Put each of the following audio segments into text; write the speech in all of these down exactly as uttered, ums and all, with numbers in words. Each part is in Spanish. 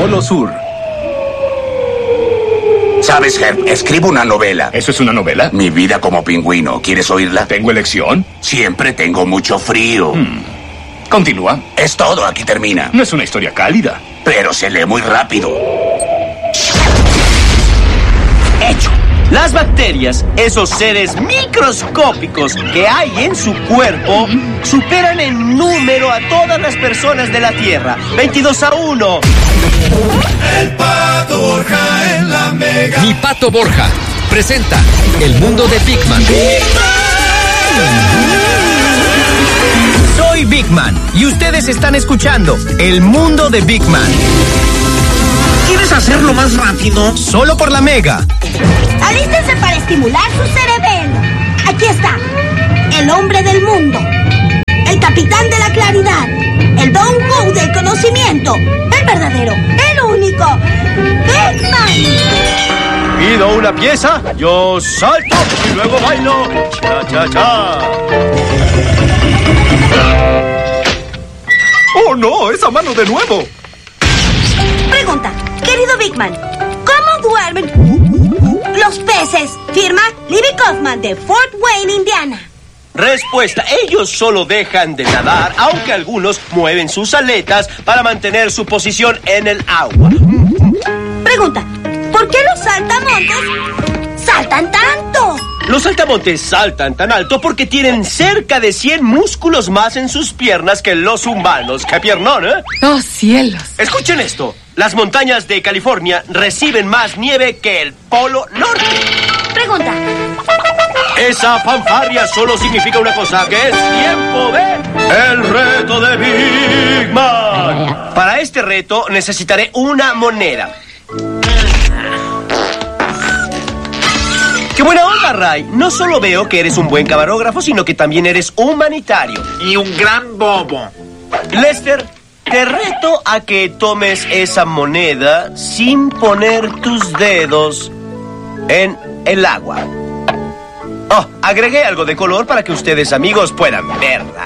Polo Sur. ¿Sabes, Herb? Escribo una novela. ¿Eso es una novela? Mi vida como pingüino. ¿Quieres oírla? ¿Tengo elección? Siempre tengo mucho frío. Hmm. Continúa. Es todo, aquí termina. No es una historia cálida. Pero se lee muy rápido. Hecho. Las bacterias, esos seres microscópicos que hay en su cuerpo, superan en número a todas las personas de la Tierra. veintidós a uno. El Pato Borja en la Mega. Mi Pato Borja presenta El Mundo de Big Man. Soy Big Man y ustedes están escuchando El Mundo de Big Man. ¿Quieres hacerlo más rápido? Solo por la Mega. Alístense para estimular su cerebelo. Aquí está, el hombre del mundo, el capitán de la claridad, el Don Who del conocimiento, el verdadero, el único, Big Man. Pido una pieza, yo salto y luego bailo. Cha, cha, cha. ¡Oh, no! ¡Esa mano de nuevo! Pregunta, querido Big Man, ¿cómo duermen los peces? Firma Libby Kaufman de Fort Wayne, Indiana. Respuesta, ellos solo dejan de nadar, aunque algunos mueven sus aletas para mantener su posición en el agua. Pregunta, ¿por qué los saltamontes saltan tanto? Los saltamontes saltan tan alto porque tienen cerca de cien músculos más en sus piernas que los humanos. ¡Qué piernón, eh! ¡Oh, cielos! Escuchen esto. Las montañas de California reciben más nieve que el Polo Norte. Pregunta. Esa fanfarria solo significa una cosa, que es tiempo de... El reto de Big Man. Para este reto necesitaré una moneda. ¡Qué buena onda, Ray! No solo veo que eres un buen camarógrafo, sino que también eres humanitario. Y un gran bobo. Lester, te reto a que tomes esa moneda sin poner tus dedos en el agua. Oh, agregué algo de color para que ustedes, amigos, puedan verla.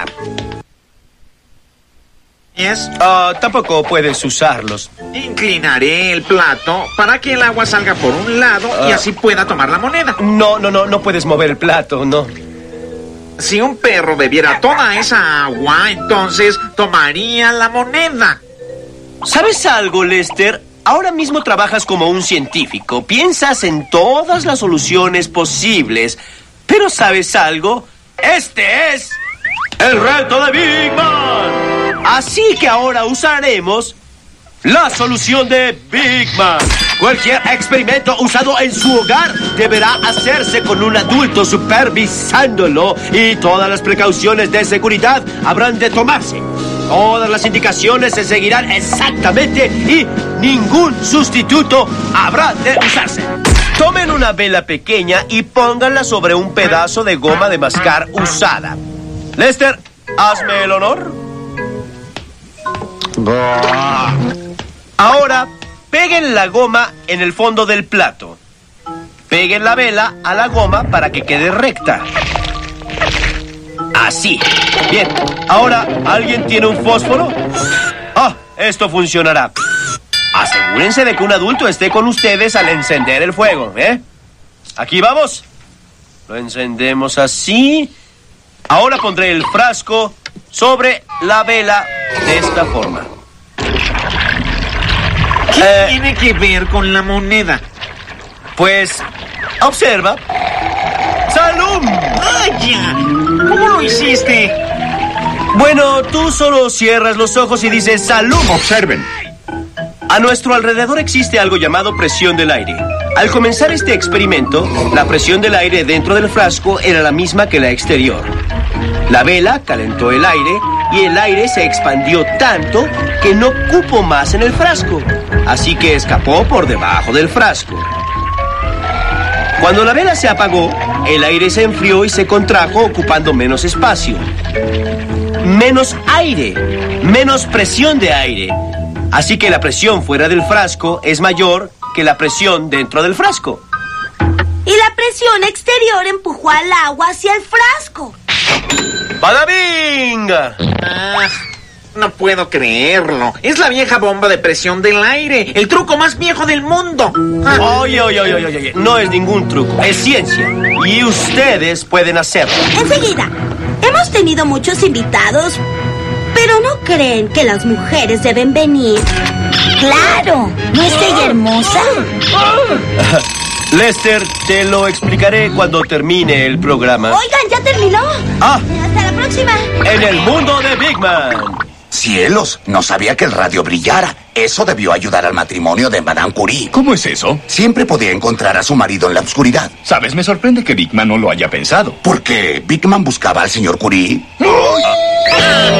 ¿Es? Ah, tampoco puedes usarlos. Inclinaré el plato para que el agua salga por un lado y así pueda tomar la moneda. No, no, no, no puedes mover el plato, no. Si un perro bebiera toda esa agua, entonces tomaría la moneda. ¿Sabes algo, Lester? Ahora mismo trabajas como un científico. Piensas en todas las soluciones posibles. Pero ¿sabes algo? Este es el reto de Big Man. Así que ahora usaremos la solución de Big Man. Cualquier experimento usado en su hogar deberá hacerse con un adulto supervisándolo y todas las precauciones de seguridad habrán de tomarse. Todas las indicaciones se seguirán exactamente y ningún sustituto habrá de usarse. Tomen una vela pequeña y pónganla sobre un pedazo de goma de mascar usada. Lester, hazme el honor. Ahora, peguen la goma en el fondo del plato. Peguen la vela a la goma para que quede recta. Así. Bien. Ahora, ¿alguien tiene un fósforo? Ah, esto funcionará. Asegúrense de que un adulto esté con ustedes al encender el fuego, ¿eh? Aquí vamos. Lo encendemos así. Ahora pondré el frasco sobre la vela de esta forma. ¿Qué Eh, tiene que ver con la moneda? Pues, observa. ¡Salud! ¡Vaya! ¿Cómo lo hiciste? Bueno, tú solo cierras los ojos y dices salud. Observen. A nuestro alrededor existe algo llamado presión del aire. Al comenzar este experimento, la presión del aire dentro del frasco era la misma que la exterior. La vela calentó el aire y el aire se expandió tanto que no cupo más en el frasco, así que escapó por debajo del frasco. Cuando la vela se apagó, el aire se enfrió y se contrajo, ocupando menos espacio. Menos aire, menos presión de aire. Así que la presión fuera del frasco es mayor que la presión dentro del frasco. Y la presión exterior empujó al agua hacia el frasco. ¡Badabing! Ah, No puedo creerlo. Es la vieja bomba de presión del aire. El truco más viejo del mundo. Ah. Oye, oye, oye, oye, oye. No es ningún truco. Es ciencia. Y ustedes pueden hacerlo. Enseguida. Hemos tenido muchos invitados, pero ¿no creen que las mujeres deben venir? ¡Claro! ¿No es ella hermosa? Lester, te lo explicaré cuando termine el programa. Oigan, ¿ya terminó? Ah. Hasta la próxima. En el mundo de Big Man. Cielos, no sabía que el radio brillara. Eso debió ayudar al matrimonio de Madame Curie. ¿Cómo es eso? Siempre podía encontrar a su marido en la oscuridad. Sabes, me sorprende que Big Man no lo haya pensado. Porque Big Man buscaba al señor Curie.